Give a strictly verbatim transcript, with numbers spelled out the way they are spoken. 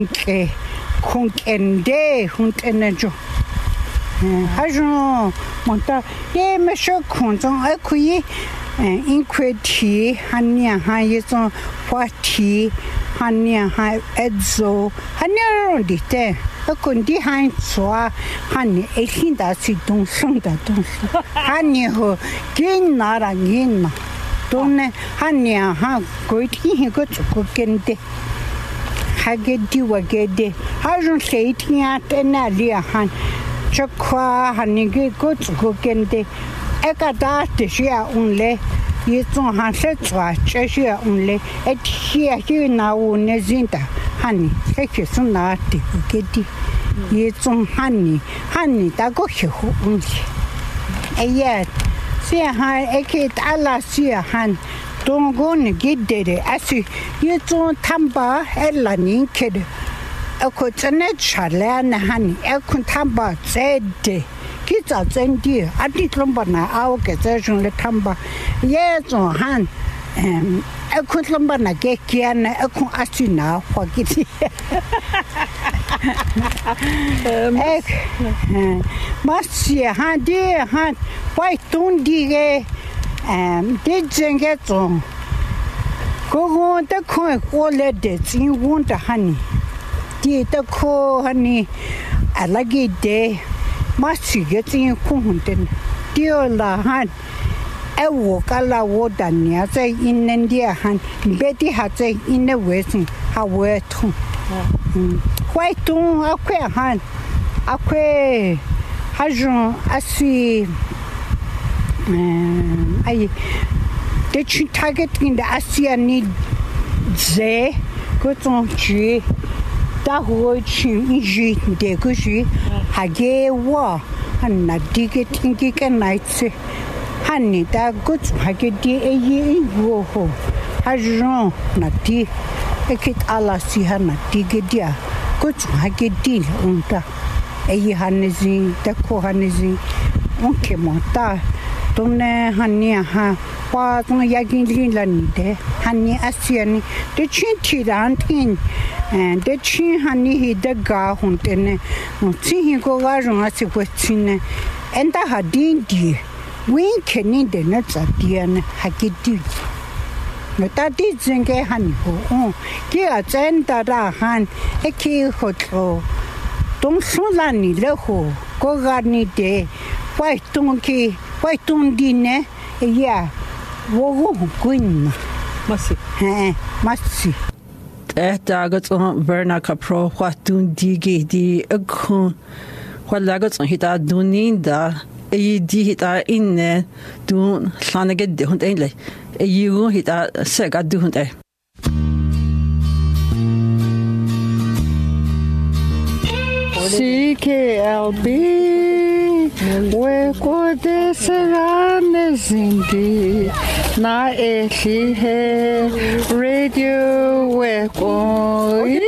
che con ende huntenejo hajo monta ye me sho konzong akui inqueti hania ha yezo party hania ha edzo hania rondite akundi hain soa hani ekinda si dong song da dong hani ho gin nara gin donne hania ha goiti hi go ko kende hagedi wagede hajon leitia tenalia han chakwa hanige go ko kende ekada te sia unle yetson han setwa cheshia unle etia hi na une zinta hani seke suna te gedi yetson hani hani ta go ho unle eya sia han eket ala sia han dongon gidere asi yetson tamba ella ninkede ako tsane chalana hani akun tamba zede kiza zendi ati tlomba na au ke zejun le tamba yezo han em akun tlomba na ke kiana akun asina kwa kiti ek masia han de han pai tundige em de jenge zon gogo de ko ko le de zin wonda hani di de ko hani alagi de masi getting kunten dio la han ewo kala woda nia在 in India han beti ha 在 in the west ha wetu mm why tu akwe han akwe hajon asi um ai de chi target in the asia ni ze ko ton chi da ho chi ji de ko ji hage wa hanna dige tingi ke nights hanni da gut hage di e yi wo ho hajon na di ekit ala si hanna dige dia gut hage di unta e yi hanezi da ko hanezi onke monta tonne hanni ha pa ton yagin lin la ni de hanni asiani de chinti ran tin and the chin honey he the ga huntene chi go ga rong asi kwetine enda hadin di win kenin de na tsadian hakiti meta di zenge han ho ke a tsenda ra han e ki hotlo tong sula ni le ho go ga ni de wai tong ki wai tong di ne ya wo wo kuin masi eh masi Dagat on Verna Capro, what do digi di akun, what lagats on hita duninda, a di hita inne, dun slanaget de hunt ainly, a you hita sega do hunte. C K L B, where could this run is indeed? Na e he radio we ko